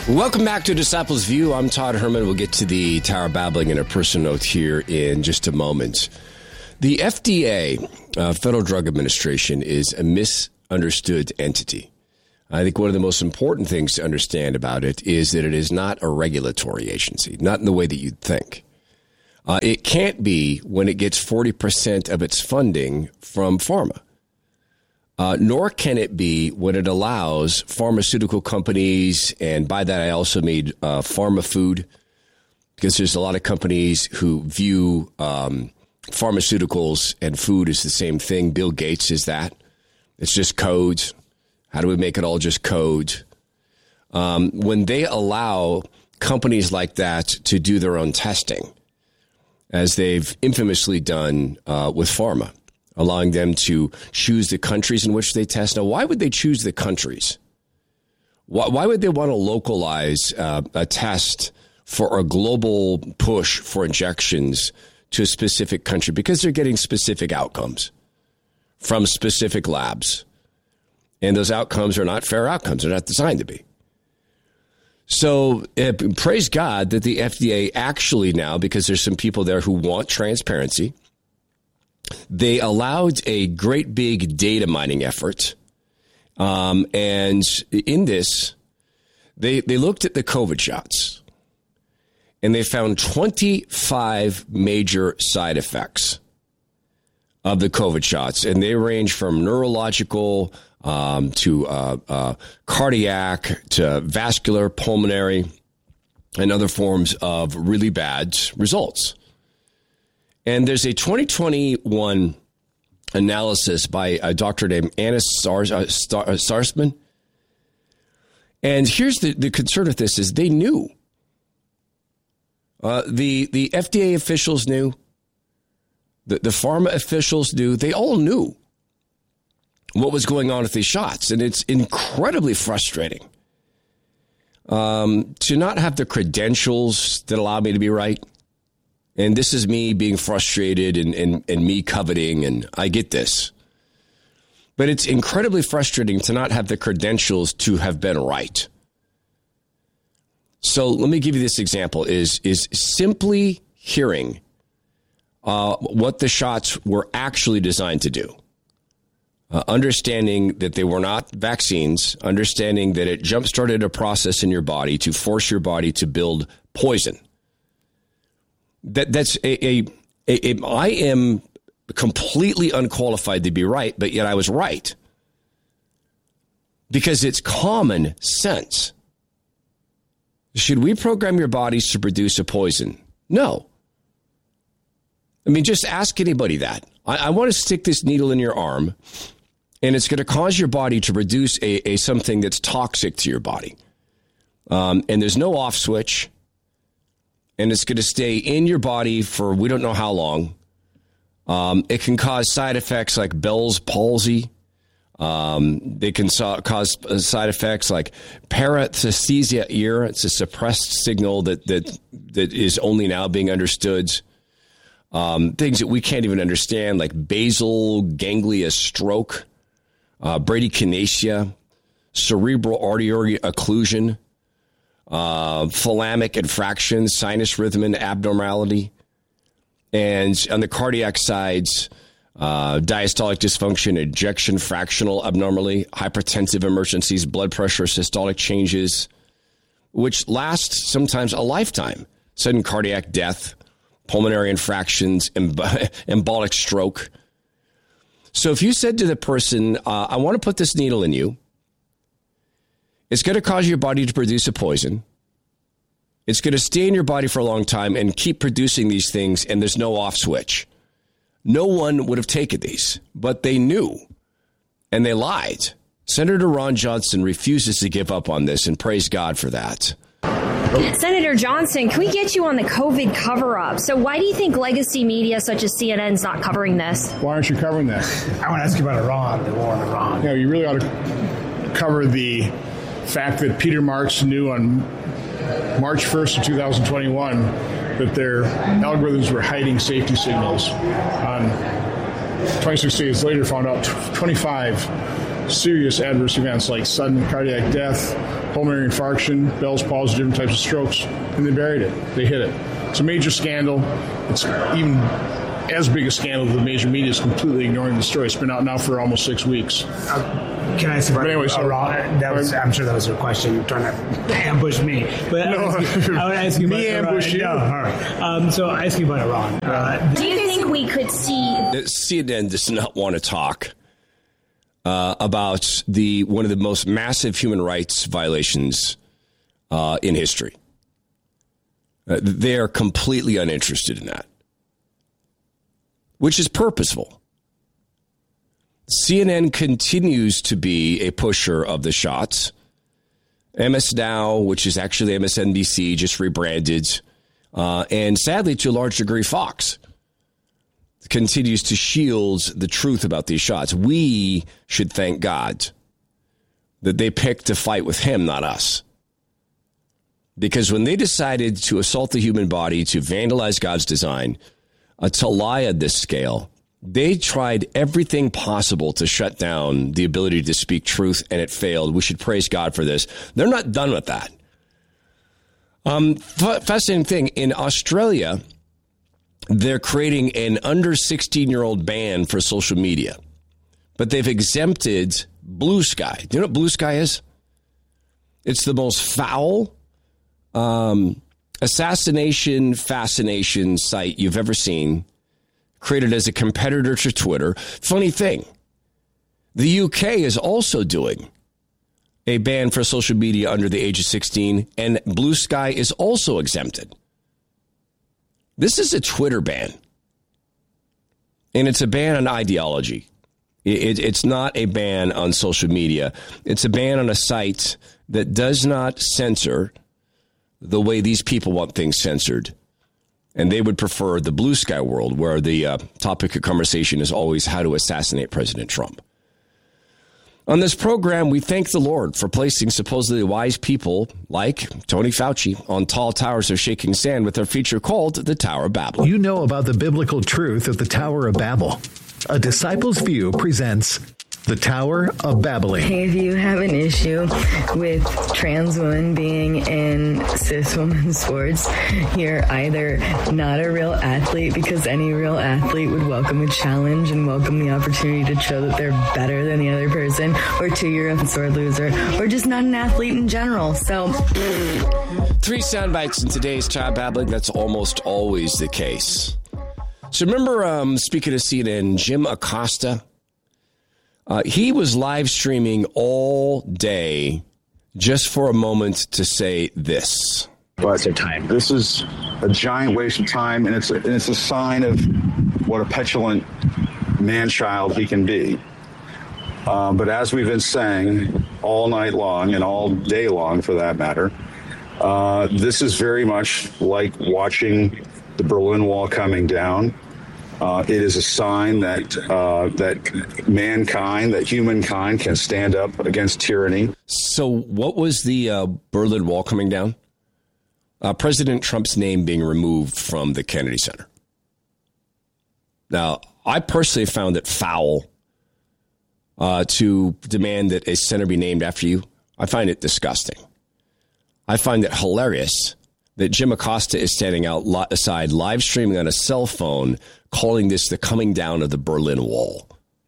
Welcome back to Disciples View. I'm Todd Herman. We'll get to the Tower Babbling and a personal note here in just a moment. The FDA, Federal Drug Administration, is a misunderstood entity. I think one of the most important things to understand about it is that it is not a regulatory agency, not in the way that you'd think. It can't be when it gets 40% of its funding from pharma. Nor can it be when it allows pharmaceutical companies, and by that I also mean pharma food, because there's a lot of companies who view pharmaceuticals and food as the same thing. Bill Gates is that. It's just codes. How do we make it all just codes? When they allow companies like that to do their own testing, as they've infamously done with pharma, allowing them to choose the countries in which they test. Now, why would they choose the countries? Why would they want to localize a test for a global push for injections to a specific country? Because they're getting specific outcomes from specific labs. And those outcomes are not fair outcomes. They're not designed to be. So praise God that the FDA actually now, because there's some people there who want transparency, they allowed a great big data mining effort. And in this, they looked at the COVID shots and they found 25 major side effects of the COVID shots. And they range from neurological to cardiac to vascular, pulmonary, and other forms of really bad results. And there's a 2021 analysis by a doctor named Anna Sarsman. And here's the concern with this is they knew. The FDA officials knew. The pharma officials knew. They all knew what was going on with these shots. And it's incredibly frustrating to not have the credentials that allow me to be right. And this is me being frustrated and me coveting, and I get this. But it's incredibly frustrating to not have the credentials to have been right. So let me give you this example, is simply hearing what the shots were actually designed to do. Understanding that they were not vaccines, understanding that it jump-started a process in your body to force your body to build poison. That's I am completely unqualified to be right, but yet I was right. Because it's common sense. Should we program your bodies to produce a poison? No. I mean, just ask anybody that. I want to stick this needle in your arm, and it's going to cause your body to produce a something that's toxic to your body. And there's no off switch. And it's going to stay in your body for we don't know how long. It can cause side effects like Bell's palsy. They can cause side effects like paresthesia ear. It's a suppressed signal that is only now being understood. Things that we can't even understand, like basal ganglia stroke, bradykinesia, cerebral artery occlusion, thalamic infraction, sinus rhythm and abnormality. And on the cardiac sides, diastolic dysfunction, ejection fractional abnormality, hypertensive emergencies, blood pressure, systolic changes, which last sometimes a lifetime. Sudden cardiac death, pulmonary infractions, embolic stroke. So if you said to the person, I want to put this needle in you, it's going to cause your body to produce a poison. It's going to stay in your body for a long time and keep producing these things, and there's no off switch. No one would have taken these, but they knew, and they lied. Senator Ron Johnson refuses to give up on this, and praise God for that. Senator Johnson, can we get you on the COVID cover-up? So why do you think legacy media such as CNN is not covering this? Why aren't you covering that? I want to ask you about Iran, the war in Iran. Yeah, you really ought to cover the fact that Peter Marks knew on March 1st of 2021 that their algorithms were hiding safety signals. 26 days later, found out 25 serious adverse events like sudden cardiac death, pulmonary infarction, Bell's palsy, different types of strokes, and they buried it. They hid it. It's a major scandal. It's even as big a scandal that the major media is completely ignoring the story. It's been out now for almost 6 weeks. Can I say, anyway, I'm sure that was your question. You're trying to ambush me. But no, I would ask you me about ambush you. No, all right. So I ask you about Iran. Do you think we could see... CNN does not want to talk about one of the most massive human rights violations in history. They are completely uninterested in that, which is purposeful. CNN continues to be a pusher of the shots. MS Now, which is actually MSNBC, just rebranded. And sadly, to a large degree, Fox continues to shield the truth about these shots. We should thank God that they picked to fight with him, not us. Because when they decided to assault the human body, to vandalize God's design, to lie at this scale, they tried everything possible to shut down the ability to speak truth, and it failed. We should praise God for this. They're not done with that. Fascinating thing, in Australia, they're creating an under 16-year-old ban for social media, but they've exempted Blue Sky. Do you know what Blue Sky is? It's the most foul assassination fascination site you've ever seen, created as a competitor to Twitter. Funny thing, the UK is also doing a ban for social media under the age of 16, and Blue Sky is also exempted. This is a Twitter ban, and it's a ban on ideology. It's not a ban on social media. It's a ban on a site that does not censor the way these people want things censored. And they would prefer the Blue Sky world, where the topic of conversation is always how to assassinate President Trump. On this program, we thank the Lord for placing supposedly wise people like Tony Fauci on tall towers of shaking sand with our feature called The Tower of Babel. You know about the biblical truth of the Tower of Babel. A Disciple's View presents The Tower of Babbling. If you have an issue with trans women being in cis women's sports, you're either not a real athlete, because any real athlete would welcome a challenge and welcome the opportunity to show that they're better than the other person, or two, you're a sore loser, or just not an athlete in general. So 3 sound bites in today's Tower of Babbling. That's almost always the case. So remember, speaking of CNN, Jim Acosta, he was live streaming all day just for a moment to say this. But this is a giant waste of time, and it's a sign of what a petulant man-child he can be. But as we've been saying all night long, and all day long for that matter, this is very much like watching the Berlin Wall coming down. It is a sign that mankind, that humankind can stand up against tyranny. So what was the Berlin Wall coming down? President Trump's name being removed from the Kennedy Center. Now, I personally found it foul to demand that a center be named after you. I find it disgusting. I find it hilarious that Jim Acosta is standing outside live streaming on a cell phone, calling this the coming down of the Berlin Wall.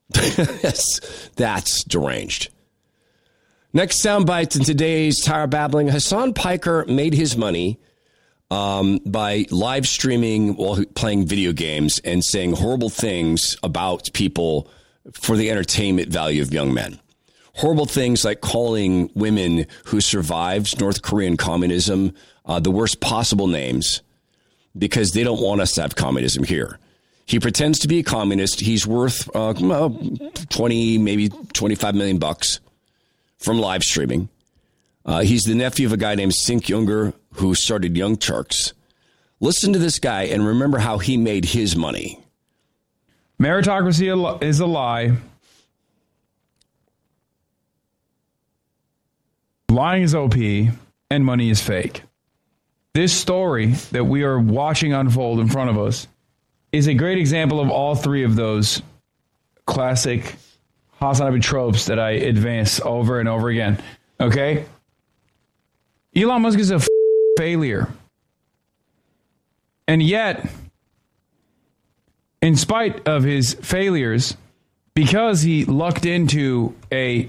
That's deranged. Next soundbite in today's Tower Babbling. Hassan Piker made his money by live streaming while playing video games and saying horrible things about people for the entertainment value of young men. Horrible things like calling women who survived North Korean communism the worst possible names because they don't want us to have communism here. He pretends to be a communist. He's worth 20, maybe $25 million from live streaming. He's the nephew of a guy named Cenk Uygur who started Young Turks. Listen to this guy and remember how he made his money. Meritocracy is a lie. Lying is OP, and money is fake. This story that we are watching unfold in front of us is a great example of all three of those classic Hassanabi tropes that I advance over and over again. Okay? Elon Musk is a failure. And yet, in spite of his failures, because he lucked into a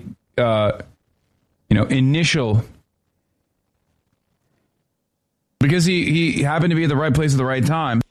initial, because he happened to be at the right place at the right time,